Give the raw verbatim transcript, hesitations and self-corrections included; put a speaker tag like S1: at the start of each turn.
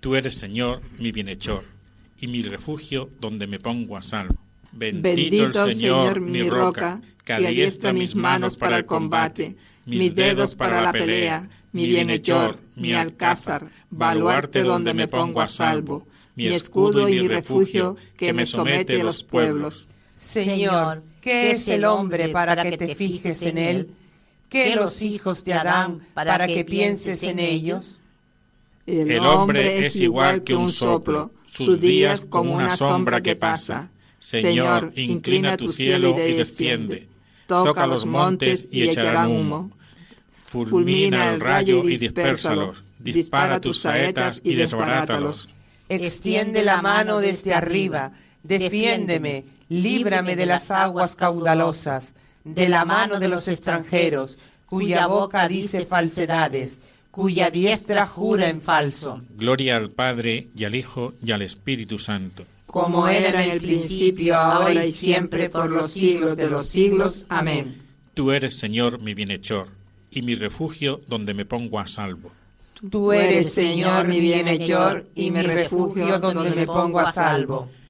S1: Tú eres, Señor, mi bienhechor, y mi refugio donde me pongo a salvo. Bendito,
S2: Bendito
S1: el Señor, mi roca, que adiestra mis manos para el combate, mis dedos para la pelea, mi bienhechor, mi alcázar, baluarte donde me pongo a salvo, mi escudo y mi refugio que me somete a los pueblos.
S3: Señor, ¿qué es el hombre para que te fijes en él? ¿Qué los hijos de Adán para que pienses en ellos?
S1: El hombre es igual que un soplo, sus días como una sombra que pasa. Señor, inclina tu cielo y desciende. Toca los montes y echarán humo. Fulmina el rayo y dispérsalos. Dispara tus saetas y desbarátalos.
S3: Extiende la mano desde arriba. Defiéndeme, líbrame de las aguas caudalosas, de la mano de los extranjeros, cuya boca dice falsedades, cuya diestra jura en falso.
S1: Gloria al Padre, y al Hijo, y al Espíritu Santo.
S3: Como era en el principio, ahora y siempre, por los siglos de los siglos. Amén.
S1: Tú eres, Señor, mi bienhechor, y mi refugio donde me pongo a salvo.
S3: Tú eres, Señor, mi bienhechor, y mi refugio donde me pongo a salvo.